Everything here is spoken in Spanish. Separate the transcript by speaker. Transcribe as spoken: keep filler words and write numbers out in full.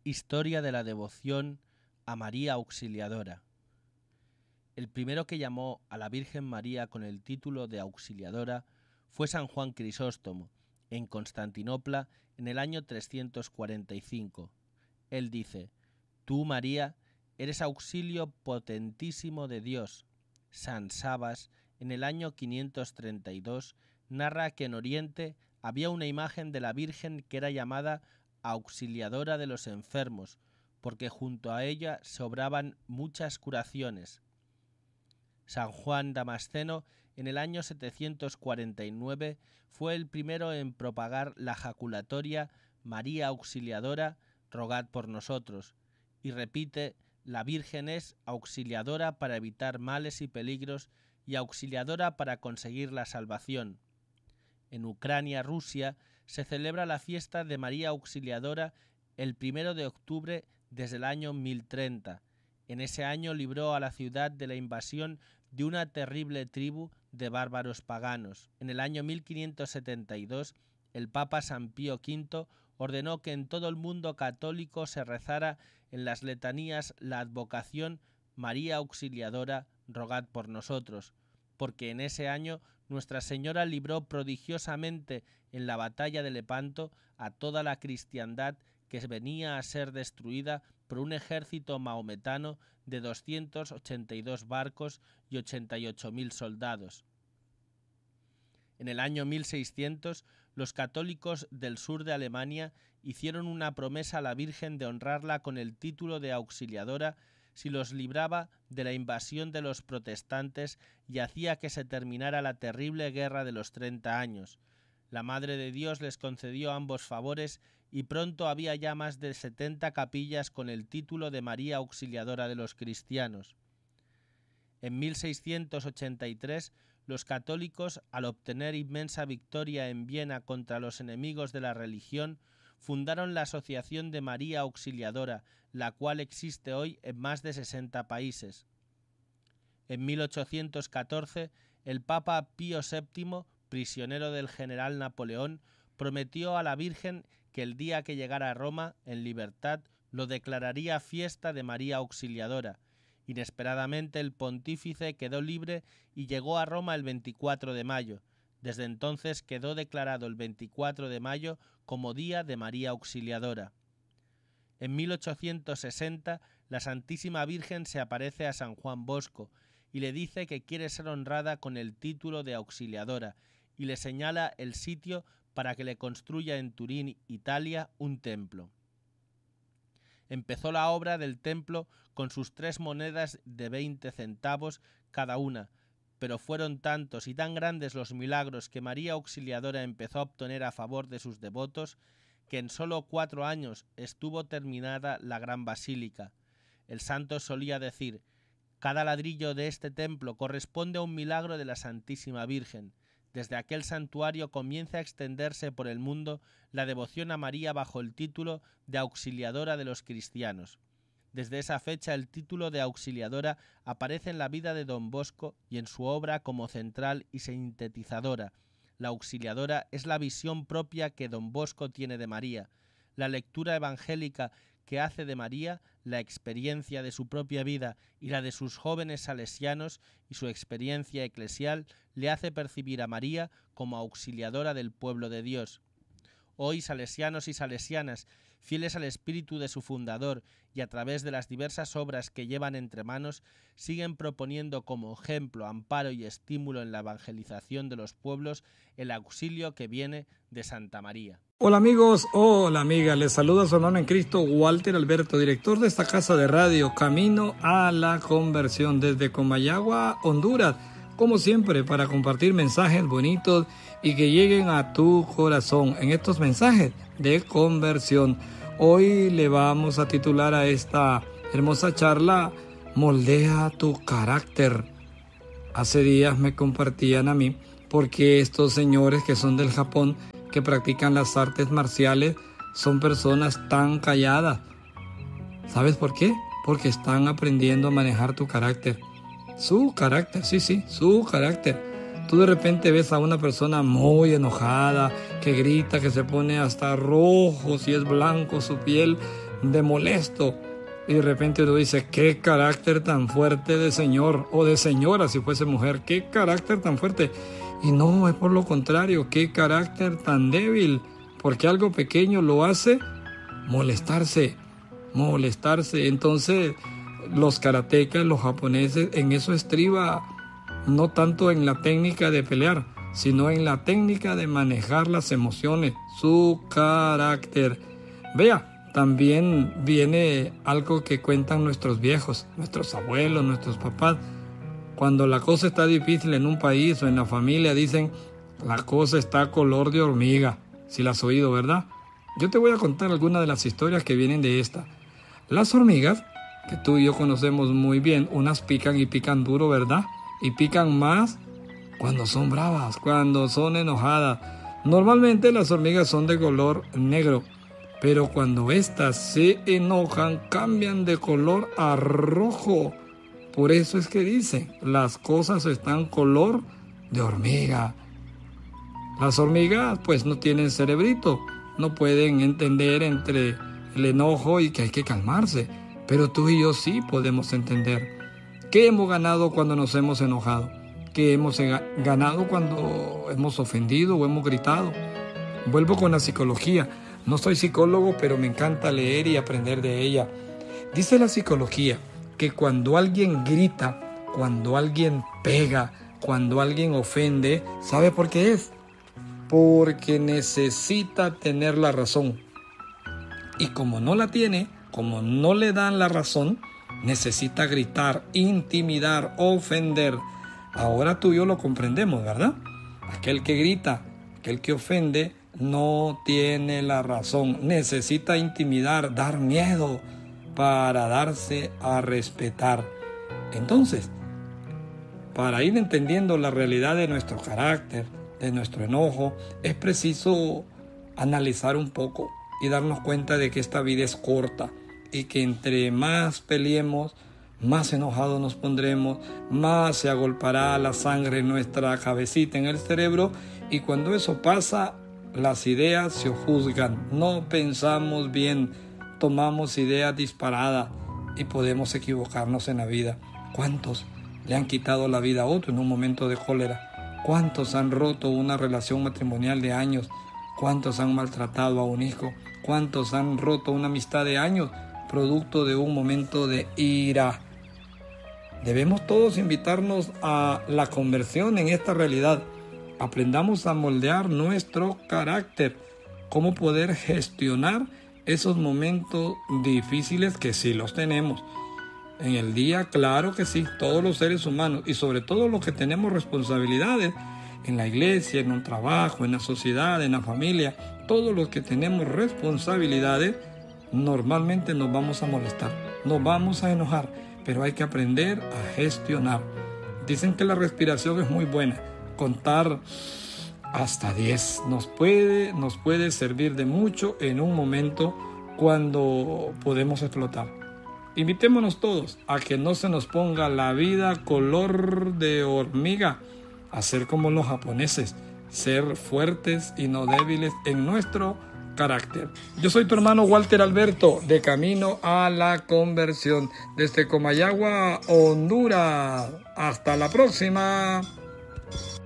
Speaker 1: Historia de la devoción a María Auxiliadora. El primero que llamó a la Virgen María con el título de Auxiliadora fue San Juan Crisóstomo, en Constantinopla, en el año trescientos cuarenta y cinco. Él dice: «Tú, María, eres auxilio potentísimo de Dios». San Sabas, en el año quinientos treinta y dos, narra que en Oriente había una imagen de la Virgen que era llamada Auxiliadora de los enfermos, porque junto a ella se obraban muchas curaciones. San Juan Damasceno, en el año setecientos cuarenta y nueve, fue el primero en propagar la jaculatoria María Auxiliadora, rogad por nosotros, y repite: la Virgen es auxiliadora para evitar males y peligros y auxiliadora para conseguir la salvación. En Ucrania, Rusia, se celebra la fiesta de María Auxiliadora el primero de octubre desde el año mil treinta. En ese año libró a la ciudad de la invasión de una terrible tribu de bárbaros paganos. En el año mil quinientos setenta y dos, el Papa San Pío quinto ordenó que en todo el mundo católico se rezara en las letanías la advocación María Auxiliadora, rogad por nosotros, porque en ese año Nuestra Señora libró prodigiosamente en la batalla de Lepanto a toda la cristiandad que venía a ser destruida por un ejército mahometano de doscientos ochenta y dos barcos y ochenta y ocho mil soldados. En el año mil seiscientos, los católicos del sur de Alemania hicieron una promesa a la Virgen de honrarla con el título de Auxiliadora si los libraba de la invasión de los protestantes y hacía que se terminara la terrible guerra de los treinta años. La Madre de Dios les concedió ambos favores y pronto había ya más de setenta capillas con el título de María Auxiliadora de los cristianos. En mil seiscientos ochenta y tres, los católicos, al obtener inmensa victoria en Viena contra los enemigos de la religión, fundaron la Asociación de María Auxiliadora, la cual existe hoy en más de sesenta países. En mil ochocientos catorce, el Papa Pío séptimo, prisionero del general Napoleón, prometió a la Virgen que el día que llegara a Roma, en libertad, lo declararía fiesta de María Auxiliadora. Inesperadamente el pontífice quedó libre y llegó a Roma el veinticuatro de mayo. Desde entonces quedó declarado el veinticuatro de mayo como Día de María Auxiliadora. En mil ochocientos sesenta, la Santísima Virgen se aparece a San Juan Bosco y le dice que quiere ser honrada con el título de Auxiliadora y le señala el sitio para que le construya en Turín, Italia, un templo. Empezó la obra del templo con sus tres monedas de veinte centavos cada una, pero fueron tantos y tan grandes los milagros que María Auxiliadora empezó a obtener a favor de sus devotos que en solo cuatro años estuvo terminada la gran basílica. El santo solía decir: «Cada ladrillo de este templo corresponde a un milagro de la Santísima Virgen». Desde aquel santuario comienza a extenderse por el mundo la devoción a María bajo el título de Auxiliadora de los cristianos. Desde esa fecha el título de Auxiliadora aparece en la vida de Don Bosco y en su obra como central y sintetizadora. La Auxiliadora es la visión propia que Don Bosco tiene de María, la lectura evangélica que hace de María, la experiencia de su propia vida y la de sus jóvenes salesianos y su experiencia eclesial le hace percibir a María como auxiliadora del pueblo de Dios. Hoy salesianos y salesianas, fieles al espíritu de su fundador y a través de las diversas obras que llevan entre manos, siguen proponiendo como ejemplo, amparo y estímulo en la evangelización de los pueblos el auxilio que viene de Santa María.
Speaker 2: Hola amigos, hola amigas, les saluda su hermano en Cristo Walter Alberto, director de esta casa de radio Camino a la Conversión desde Comayagua, Honduras, como siempre para compartir mensajes bonitos y que lleguen a tu corazón en estos mensajes de conversión. Hoy le vamos a titular a esta hermosa charla Moldea tu carácter. Hace días me compartían a mí porque estos señores que son del Japón, que practican las artes marciales, son personas tan calladas. ¿Sabes por qué? Porque están aprendiendo a manejar tu carácter. Su carácter, sí, sí, su carácter. Tú de repente ves a una persona muy enojada, que grita, que se pone hasta rojo, si es blanco su piel, de molesto. Y de repente uno dice, qué carácter tan fuerte de señor o de señora si fuese mujer, qué carácter tan fuerte. Y no, es por lo contrario, qué carácter tan débil, porque algo pequeño lo hace molestarse, molestarse. Entonces los karatecas, los japoneses, en eso estriba no tanto en la técnica de pelear, sino en la técnica de manejar las emociones, su carácter. Vea, también viene algo que cuentan nuestros viejos, nuestros abuelos, nuestros papás. Cuando la cosa está difícil en un país o en la familia, dicen, la cosa está color de hormiga. Si la has oído, ¿verdad? Yo te voy a contar algunas de las historias que vienen de esta. Las hormigas, que tú y yo conocemos muy bien, unas pican y pican duro, ¿verdad? Y pican más cuando son bravas, cuando son enojadas. Normalmente las hormigas son de color negro, pero cuando éstas se enojan, cambian de color a rojo. Por eso es que dicen, las cosas están color de hormiga. Las hormigas pues no tienen cerebrito, no pueden entender entre el enojo y que hay que calmarse. Pero tú y yo sí podemos entender. ¿Qué hemos ganado cuando nos hemos enojado? ¿Qué hemos ganado cuando hemos ofendido o hemos gritado? Vuelvo con la psicología. No soy psicólogo, pero me encanta leer y aprender de ella. Dice la psicología que cuando alguien grita, cuando alguien pega, cuando alguien ofende, ¿sabe por qué es? Porque necesita tener la razón. Y como no la tiene, como no le dan la razón, necesita gritar, intimidar, ofender. Ahora tú y yo lo comprendemos, ¿verdad? Aquel que grita, aquel que ofende, no tiene la razón. Necesita intimidar, dar miedo para darse a respetar. Entonces, para ir entendiendo la realidad de nuestro carácter, de nuestro enojo, es preciso analizar un poco y darnos cuenta de que esta vida es corta y que entre más peleemos, más enojados nos pondremos, más se agolpará la sangre en nuestra cabecita, en el cerebro, y cuando eso pasa, las ideas se juzgan, no pensamos bien, tomamos ideas disparadas y podemos equivocarnos en la vida. ¿Cuántos le han quitado la vida a otro en un momento de cólera? ¿Cuántos han roto una relación matrimonial de años? ¿Cuántos han maltratado a un hijo? ¿Cuántos han roto una amistad de años producto de un momento de ira? Debemos todos invitarnos a la conversión en esta realidad. Aprendamos a moldear nuestro carácter, cómo poder gestionar esos momentos difíciles que sí los tenemos. En el día, claro que sí, todos los seres humanos y sobre todo los que tenemos responsabilidades en la iglesia, en un trabajo, en la sociedad, en la familia, todos los que tenemos responsabilidades, normalmente nos vamos a molestar, nos vamos a enojar, pero hay que aprender a gestionar. Dicen que la respiración es muy buena. Contar hasta diez nos puede, nos puede servir de mucho en un momento cuando podemos explotar. Invitémonos todos a que no se nos ponga la vida color de hormiga, a ser como los japoneses, ser fuertes y no débiles en nuestro carácter. Yo soy tu hermano Walter Alberto, de Camino a la Conversión, desde Comayagua, Honduras. Hasta la próxima.